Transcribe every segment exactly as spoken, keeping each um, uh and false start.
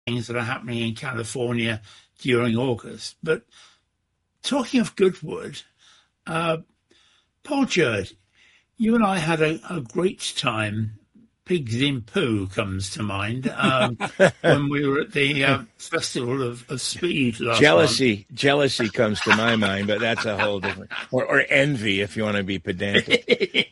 things that are happening in California during August. But talking of Goodwood, uh, Paul Jurt, you and I had a, a great time. Pigs in Poo comes to mind um, when we were at the uh, Festival of, of Speed last Jealousy, month. jealousy comes to my mind, but that's a whole different, or, or envy if you want to be pedantic.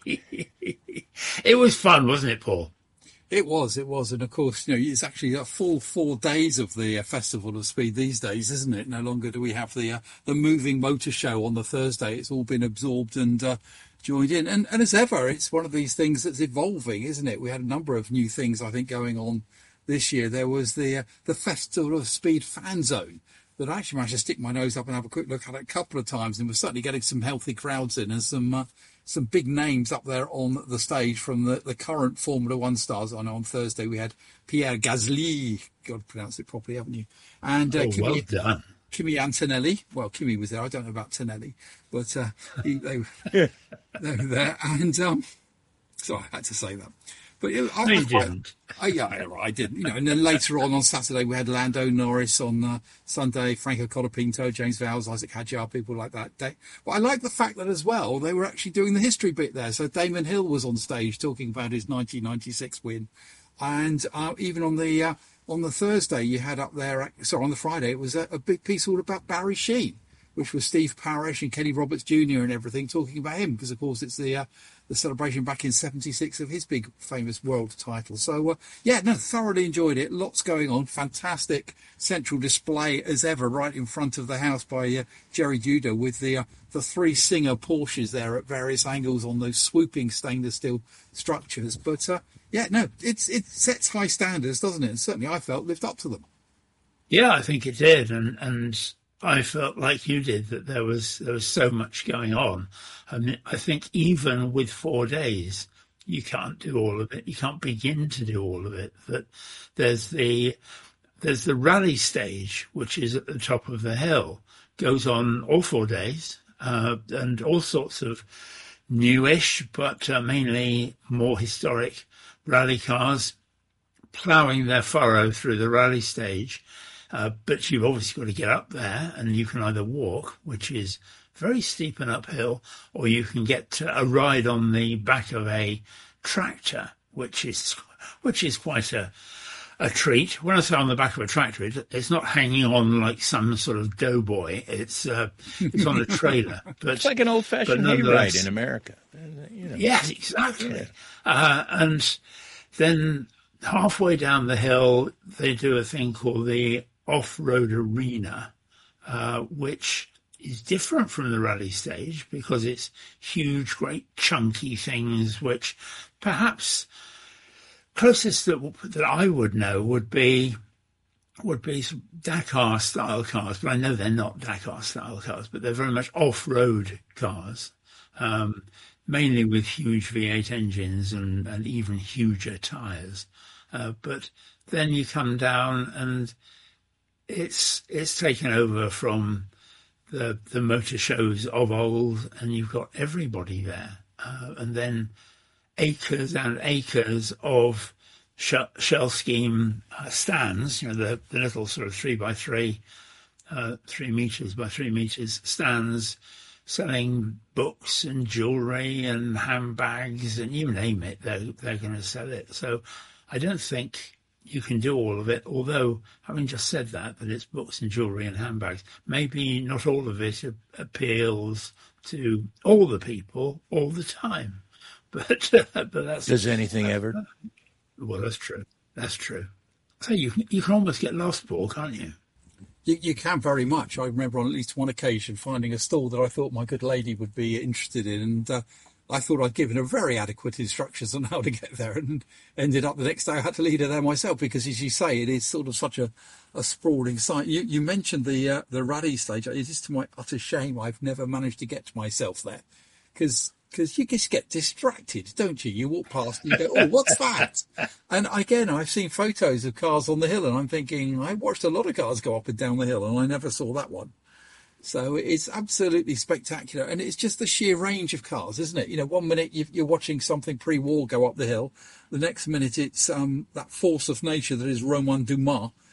It was fun, wasn't it, Paul? It was, it was. And of course, you know, it's actually a full four days of the uh, Festival of Speed these days, isn't it? No longer do we have the uh, the moving motor show on the Thursday. It's all been absorbed and uh, joined in. And, and as ever, it's one of these things that's evolving, isn't it? We had a number of new things, I think, going on this year. There was the uh, the Festival of Speed fan zone that I actually managed to stick my nose up and have a quick look at it a couple of times. And we're certainly getting some healthy crowds in and some uh, some big names up there on the stage from the, the current Formula One stars. I know on Thursday we had Pierre Gasly. God, pronounce it properly, haven't you? And uh, oh, Kimi, well done. Kimi Antonelli. Well, Kimi was there. I don't know about Tonelli, but uh, he, they, they were there. And um, so I had to say that. But it, I, no, you I, didn't. I, yeah, I, I didn't. You know, and then later on on Saturday we had Lando Norris. On uh, Sunday, Franco Colapinto, James Vowles, Isaac Hadjar, people like that. They, well, I like the fact that as well they were actually doing the history bit there. So Damon Hill was on stage talking about his nineteen ninety-six win, and uh, even on the uh, on the Thursday you had up there. Sorry, on the Friday it was a, a big piece all about Barry Sheene, which was Steve Parish and Kenny Roberts Junior and everything talking about him, because of course it's the uh, the celebration back in seventy-six of his big famous world title. So uh, yeah, no, thoroughly enjoyed it. Lots going on. Fantastic central display as ever, right in front of the house by uh, Jerry Judah, with the uh, the three Singer Porsches there at various angles on those swooping stainless steel structures. But uh, yeah, no, it's it sets high standards, doesn't it? And certainly I felt lived up to them. Yeah, I think it did, and and. I felt like you did, that there was there was so much going on. I mean, I think even with four days, you can't do all of it. You can't begin to do all of it. That there's the there's the rally stage, which is at the top of the hill, goes on all four days, uh, and all sorts of newish, but uh, mainly more historic rally cars ploughing their furrow through the rally stage. Uh, but you've obviously got to get up there, and you can either walk, which is very steep and uphill, or you can get a ride on the back of a tractor, which is which is quite a a treat. When I say on the back of a tractor, it, it's not hanging on like some sort of doughboy. It's uh, it's on a trailer. But it's like an old-fashioned hayride in America. You know. Yes, exactly. Yeah. Uh, and then halfway down the hill, they do a thing called the off-road arena, uh, which is different from the rally stage because it's huge, great, chunky things, which perhaps closest that that I would know would be would be some Dakar-style cars, but I know they're not Dakar-style cars, but they're very much off-road cars, um, mainly with huge V eight engines and, and even huger tyres. Uh, but then you come down and it's it's taken over from the the motor shows of old, and you've got everybody there, uh, and then acres and acres of shell, shell scheme uh, stands. You know, the the little sort of three by three, uh, three meters by three meters stands, selling books and jewellery and handbags, and you name it, they're they're going to sell it. So I don't think you can do all of it, although having just said that, that it's books and jewellery and handbags, maybe not all of it appeals to all the people all the time. But but that's... Does anything uh, ever? Well, that's true. That's true. So you, you can almost get lost, Paul, can't you? You, you can very much. I remember on at least one occasion finding a stall that I thought my good lady would be interested in, and uh, I thought I'd given her very adequate instructions on how to get there, and ended up the next day I had to lead her there myself because, as you say, it is sort of such a, a sprawling site. You, you mentioned the uh, the rally stage. It is to my utter shame I've never managed to get to myself there, because because you just get distracted, don't you? You walk past and you go, oh, what's that? And again, I've seen photos of cars on the hill, and I'm thinking, I watched a lot of cars go up and down the hill, and I never saw that one. So it's absolutely spectacular. And it's just the sheer range of cars, isn't it? You know, one minute you're watching something pre-war go up the hill. The next minute it's um, that force of nature that is Romain Dumas